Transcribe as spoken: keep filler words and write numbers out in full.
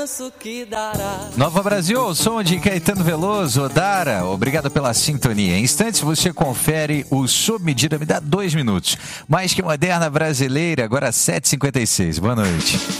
Nova Brasil, o som de Caetano Veloso, Odara, obrigado pela sintonia. Em instantes você confere o Sob Medida, me dá dois minutos. Mais que moderna brasileira, agora sete e cinquenta e seis. Boa noite.